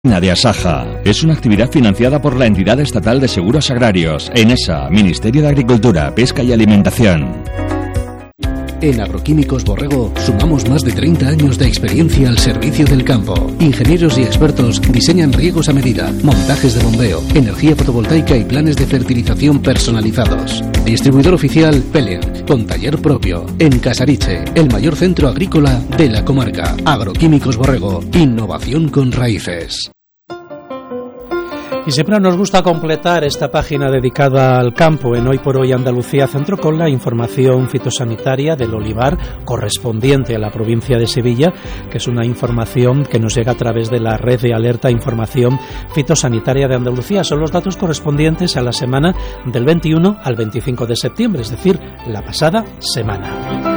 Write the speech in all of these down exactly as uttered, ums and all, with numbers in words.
de Asaja es una actividad financiada por la entidad estatal de seguros agrarios, ENESA, Ministerio de Agricultura, Pesca y Alimentación. En Agroquímicos Borrego sumamos más de treinta años de experiencia al servicio del campo. Ingenieros y expertos diseñan riegos a medida, montajes de bombeo, energía fotovoltaica y planes de fertilización personalizados. Distribuidor oficial Pelen, con taller propio, en Casariche, el mayor centro agrícola de la comarca. Agroquímicos Borrego, innovación con raíces. Y siempre nos gusta completar esta página dedicada al campo en Hoy por Hoy Andalucía Centro con la información fitosanitaria del olivar correspondiente a la provincia de Sevilla, que es una información que nos llega a través de la red de alerta e información fitosanitaria de Andalucía. Son los datos correspondientes a la semana del veintiuno al veinticinco de septiembre, es decir, la pasada semana.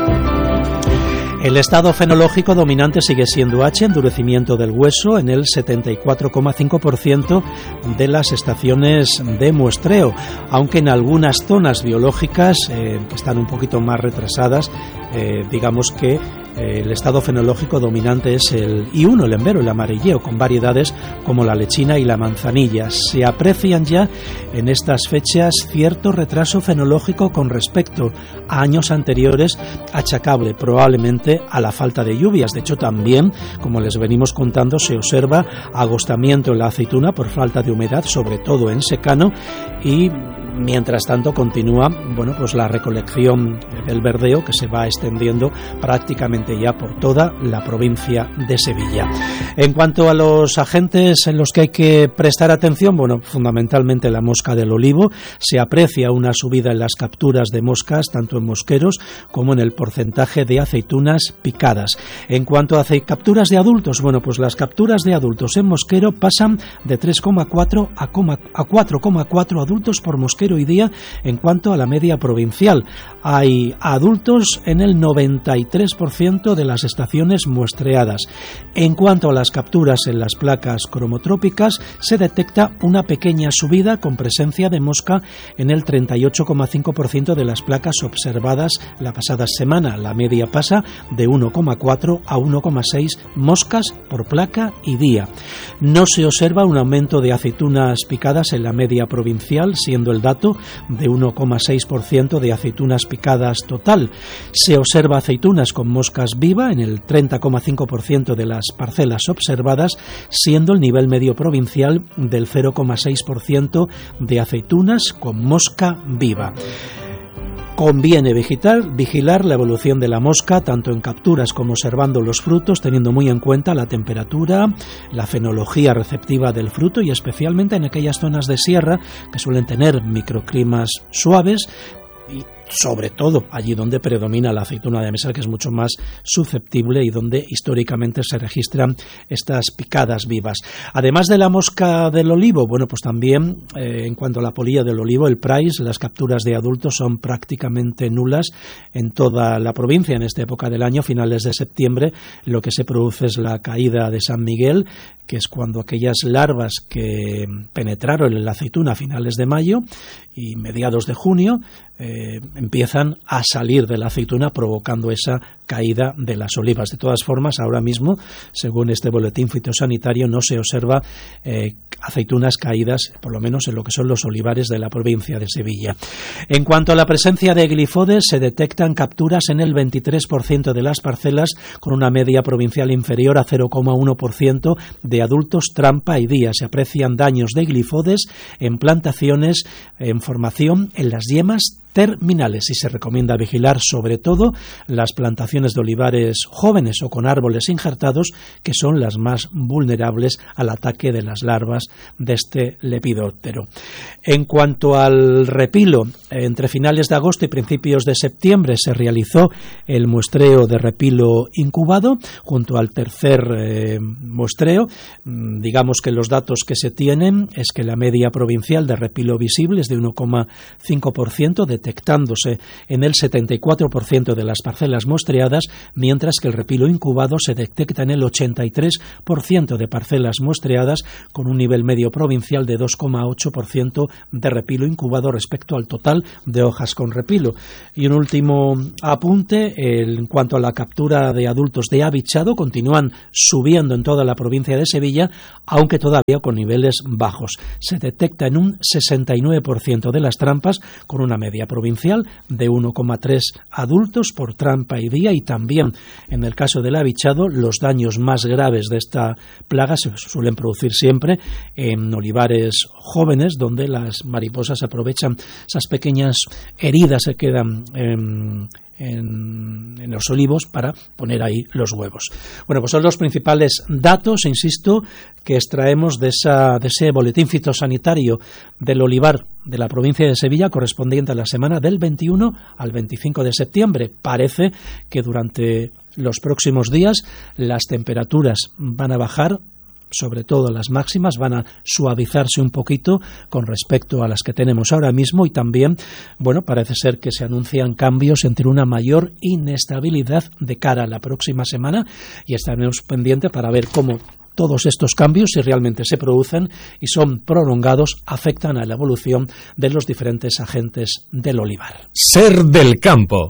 El estado fenológico dominante sigue siendo H, endurecimiento del hueso, en el setenta y cuatro coma cinco por ciento de las estaciones de muestreo, aunque en algunas zonas biológicas eh, que están un poquito más retrasadas, eh, digamos que eh, el estado fenológico dominante es el I uno, el embero, el amarilleo, con variedades como la lechina y la manzanilla. Se aprecian ya en estas fechas cierto retraso fenológico con respecto a años anteriores, achacable probablemente a la falta de lluvias. De hecho, también, como les venimos contando, se observa agostamiento en la aceituna por falta de humedad, sobre todo en secano, y mientras tanto continúa, bueno, pues la recolección del verdeo, que se va extendiendo prácticamente ya por toda la provincia de Sevilla. En cuanto a los agentes en los que hay que prestar atención, bueno, fundamentalmente la mosca del olivo. Se aprecia una subida en las capturas de moscas, tanto en mosqueros como en el porcentaje de aceitunas picadas. En cuanto a capturas de adultos, bueno, pues las capturas de adultos en mosquero pasan de tres coma cuatro a cuatro coma cuatro adultos por mosquero y día en cuanto a la media provincial. Hay adultos en el noventa y tres por ciento de las estaciones muestreadas. En cuanto a las capturas en las placas cromotrópicas, se detecta una pequeña subida con presencia de mosca en el treinta y ocho coma cinco por ciento de las placas observadas la pasada semana. La media pasa de uno coma cuatro a uno coma seis moscas por placa y día. No se observa un aumento de aceitunas picadas en la media provincial, siendo el dato de uno coma seis por ciento de aceitunas picadas total. Se observa aceitunas con moscas viva en el treinta coma cinco por ciento de las parcelas observadas, siendo el nivel medio provincial del cero coma seis por ciento de aceitunas con mosca viva. Conviene vigilar, vigilar la evolución de la mosca, tanto en capturas como observando los frutos, teniendo muy en cuenta la temperatura, la fenología receptiva del fruto y especialmente en aquellas zonas de sierra que suelen tener microclimas suaves, y sobre todo allí donde predomina la aceituna de mesa, que es mucho más susceptible y donde históricamente se registran estas picadas vivas. Además de la mosca del olivo, bueno, pues también eh, en cuanto a la polilla del olivo, el price, las capturas de adultos son prácticamente nulas en toda la provincia en esta época del año. Finales de septiembre lo que se produce es la caída de San Miguel, que es cuando aquellas larvas que penetraron en la aceituna a finales de mayo y mediados de junio eh, empiezan a salir de la aceituna, provocando esa caída de las olivas. De todas formas, ahora mismo, según este boletín fitosanitario, no se observa eh, aceitunas caídas, por lo menos en lo que son los olivares de la provincia de Sevilla. En cuanto a la presencia de glifodes, se detectan capturas en el veintitrés por ciento de las parcelas, con una media provincial inferior a cero coma uno por ciento de adultos trampa y día. Se aprecian daños de glifodes en plantaciones en formación en las yemas terminales, y se recomienda vigilar sobre todo las plantaciones de olivares jóvenes o con árboles injertados, que son las más vulnerables al ataque de las larvas de este lepidóptero. En cuanto al repilo, entre finales de agosto y principios de septiembre se realizó el muestreo de repilo incubado junto al tercer eh, muestreo. Digamos que los datos que se tienen es que la media provincial de repilo visible es de uno coma cinco por ciento, de detectándose en el setenta y cuatro por ciento de las parcelas muestreadas, mientras que el repilo incubado se detecta en el ochenta y tres por ciento de parcelas muestreadas, con un nivel medio provincial de dos coma ocho por ciento de repilo incubado respecto al total de hojas con repilo. Y un último apunte, en cuanto a la captura de adultos de abichado, continúan subiendo en toda la provincia de Sevilla, aunque todavía con niveles bajos. Se detecta en un sesenta y nueve por ciento de las trampas, con una media provincial de uno coma tres adultos por trampa y día, y también en el caso del abichado los daños más graves de esta plaga se suelen producir siempre en olivares jóvenes, donde las mariposas aprovechan esas pequeñas heridas que quedan en En, en los olivos para poner ahí los huevos. Bueno, pues son los principales datos, insisto, que extraemos de, esa, de ese boletín fitosanitario del olivar de la provincia de Sevilla, correspondiente a la semana del veintiuno al veinticinco de septiembre. Parece que durante los próximos días las temperaturas van a bajar, sobre todo las máximas van a suavizarse un poquito con respecto a las que tenemos ahora mismo, y también, bueno, parece ser que se anuncian cambios entre una mayor inestabilidad de cara a la próxima semana, y estaremos pendientes para ver cómo todos estos cambios, si realmente se producen y son prolongados, afectan a la evolución de los diferentes agentes del olivar. Ser del campo.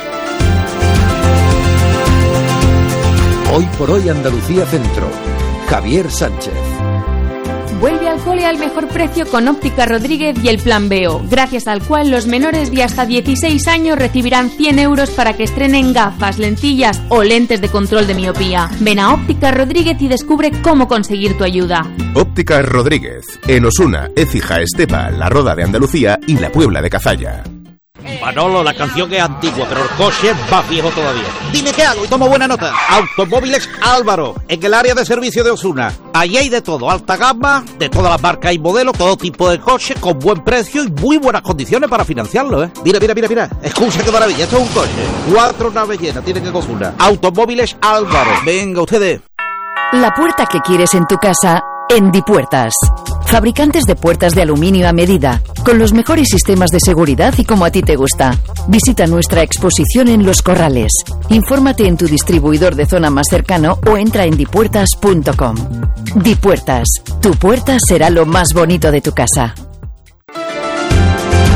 Hoy por hoy Andalucía Centro. Javier Sánchez. Vuelve al cole al mejor precio con Óptica Rodríguez y el Plan B O, gracias al cual los menores de hasta dieciséis años recibirán cien euros para que estrenen gafas, lentillas o lentes de control de miopía. Ven a Óptica Rodríguez y descubre cómo conseguir tu ayuda. Óptica Rodríguez, en Osuna, Écija, Estepa, La Roda de Andalucía y La Puebla de Cazalla. Manolo, la canción es antigua, pero el coche es más viejo todavía. Dime qué hago y tomo buena nota. Automóviles Álvaro, en el área de servicio de Osuna. Allí hay de todo, alta gama, de todas las marcas y modelos, todo tipo de coches, con buen precio y muy buenas condiciones para financiarlo, ¿eh? Mira, mira, mira, mira. Escucha qué maravilla, esto es un coche. Cuatro naves llenas, tienen que Osuna. Automóviles Álvaro. Venga, ustedes. La puerta que quieres en tu casa, en Dipuertas. Fabricantes de puertas de aluminio a medida, con los mejores sistemas de seguridad y como a ti te gusta. Visita nuestra exposición en Los Corrales. Infórmate en tu distribuidor de zona más cercano o entra en dipuertas punto com. Dipuertas, tu puerta será lo más bonito de tu casa.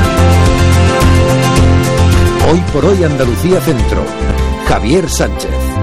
Hoy por hoy Andalucía Centro. Javier Sánchez.